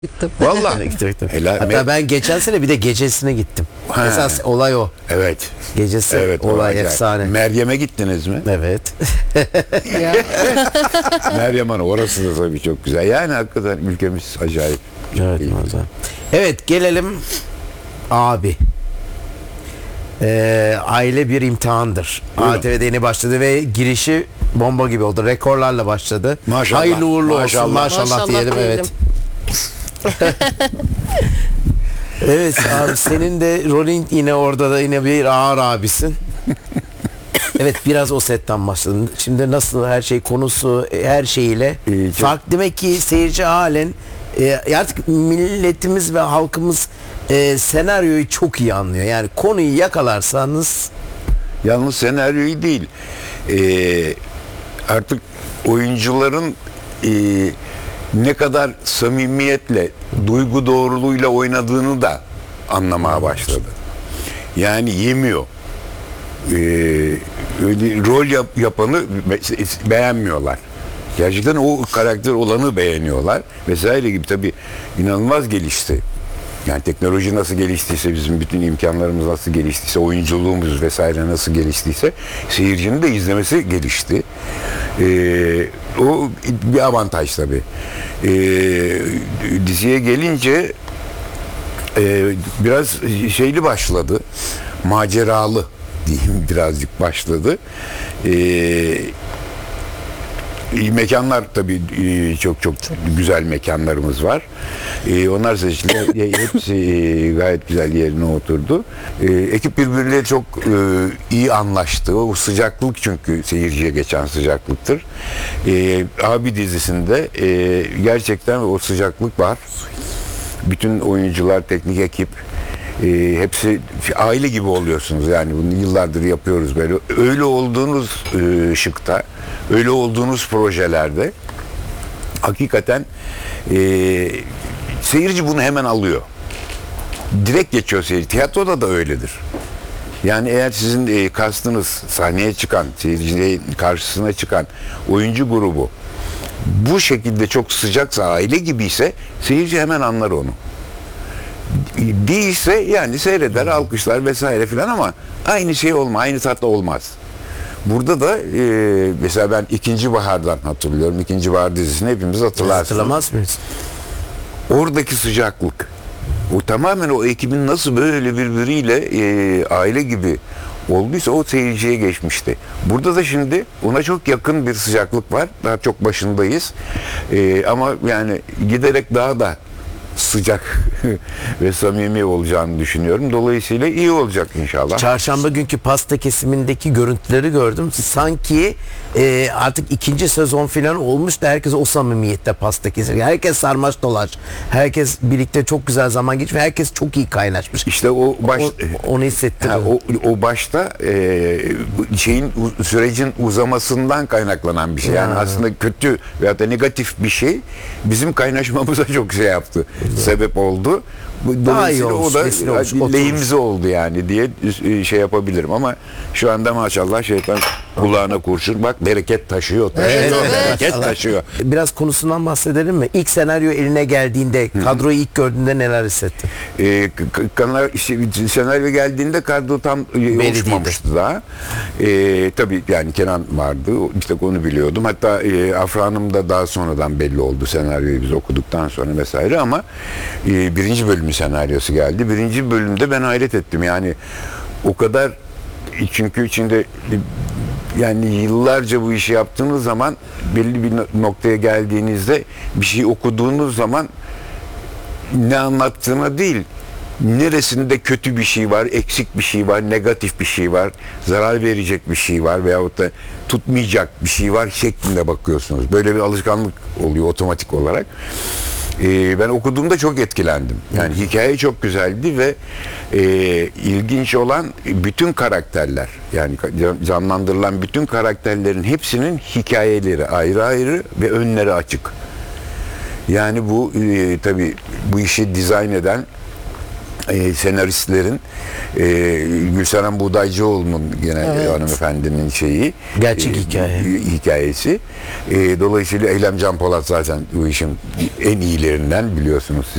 Gittim. Vallahi. Gittim. Helal. Hatta ben geçen sene bir de gecesine gittim. Ha. Esas olay o. Evet. Gecesi Evet. olay acayip. efsane. Meryem'e gittiniz mi? Evet. Ya. Meryem Hanım, orası da tabii çok güzel. Yani hakikaten ülkemiz acayip. Evet, İyi. güzel. Evet, gelelim abi. Aile bir imtihandır. Buyurun. ATV'de yeni başladı ve girişi bomba gibi oldu. Rekorlarla başladı. Maşallah. Hayırlı uğurlu Maşallah. olsun. Maşallah, Maşallah diyelim. diyelim. Evet. Evet abi, senin de rolün yine orada da yine bir ağır abisin. Evet, biraz o setten başladın. Şimdi nasıl her şey, konusu her şeyiyle Çok- farklı, demek ki seyirci halen artık milletimiz ve halkımız senaryoyu çok iyi anlıyor. Yani konuyu yakalarsanız Yalnız senaryoyu değil. Artık oyuncuların ne kadar samimiyetle, duygu doğruluğuyla oynadığını da anlamaya başladı. Yani yemiyor. Öyle rol yapanı beğenmiyorlar. Gerçekten o karakter olanı beğeniyorlar vesaire gibi. Tabii inanılmaz gelişti. Yani teknoloji nasıl geliştiyse, bizim bütün imkanlarımız nasıl geliştiyse, oyunculuğumuz vesaire nasıl geliştiyse, seyircinin de izlemesi gelişti. O bir avantaj tabii. Diziye gelince biraz şeyli başladı, maceralı diyeyim, birazcık başladı. Mekanlar tabii çok güzel mekanlarımız var. Onlar seçildi. Hepsi gayet güzel yerine oturdu. Ekip birbirleriyle çok iyi anlaştı. O sıcaklık, çünkü seyirciye geçen sıcaklıktır. Abi dizisinde gerçekten o sıcaklık var. Bütün oyuncular, teknik ekip, hepsi aile gibi oluyorsunuz. Yani bunu yıllardır yapıyoruz böyle. Öyle olduğunuz şıkta, öyle olduğunuz projelerde hakikaten seyirci bunu hemen alıyor. Direkt geçiyor seyirci. Tiyatroda da öyledir. Yani eğer sizin kastınız, sahneye çıkan, seyircinin karşısına çıkan oyuncu grubu bu şekilde çok sıcaksa, aile gibiyse, seyirci hemen anlar onu. Değilse yani seyreder, alkışlar vesaire filan, ama aynı şey olmaz, aynı tatlı olmaz. Burada da mesela ben İkinci Bahar'dan hatırlıyorum. İkinci Bahar dizisini hepimiz hatırlarsınız. hatırlamaz mıyız? Oradaki sıcaklık, o tamamen o ekibin nasıl böyle birbiriyle aile gibi olduysa o seyirciye geçmişti. Burada da şimdi ona çok yakın bir sıcaklık var. Daha çok başındayız. Ama yani giderek daha da sıcak ve samimi olacağını düşünüyorum. Dolayısıyla iyi olacak inşallah. Çarşamba günkü pasta kesimindeki görüntüleri gördüm. Sanki artık ikinci sezon falan olmuş da herkes o samimiyette pasta kesiyor. Herkes sarmaş dolaş. Herkes birlikte çok güzel zaman geçmiş. Herkes çok iyi kaynaşmış. İşte Onu hissettiriyor. o başta sürecin uzamasından kaynaklanan bir şey. Yani aslında kötü veyahut da negatif bir şey bizim kaynaşmamıza çok şey yaptı. Sebep oldu. Dolayısıyla olmuş, o da vesile olmuş, lehimize oldu yani diye şey yapabilirim, ama şu anda maşallah şeytan kulağına kurşun, bak bereket taşıyor. Evet. Bereket taşıyor. Biraz konusundan bahsedelim mi? İlk senaryo eline geldiğinde, kadroyu ilk gördüğünde neler hissettin? Senaryo geldiğinde kadro tam oluşmamıştı daha. Tabii yani Kenan vardı. İşte onu biliyordum. Hatta Afra Hanım da daha sonradan belli oldu, senaryoyu biz okuduktan sonra vesaire, ama birinci bölümün senaryosu geldi. Birinci bölümde ben hayret ettim. Yani o kadar, çünkü içinde yani yıllarca bu işi yaptığınız zaman, belli bir noktaya geldiğinizde bir şey okuduğunuz zaman ne anlattığına değil, neresinde kötü bir şey var, eksik bir şey var, negatif bir şey var, zarar verecek bir şey var veyahut da tutmayacak bir şey var şeklinde bakıyorsunuz. Böyle bir alışkanlık oluyor otomatik olarak. Ben okuduğumda çok etkilendim. Yani hikaye çok güzeldi ve ilginç olan bütün karakterler, yani canlandırılan bütün karakterlerin hepsinin hikayeleri ayrı ayrı ve önleri açık. Yani bu tabii bu işi dizayn eden senaristlerin Gülseren Buğdaycıoğlu'nun gene hanımefendinin şeyi Gerçek hikaye. hikayesi. Dolayısıyla Eylem Can Polat zaten bu işin en iyilerinden biliyorsunuz.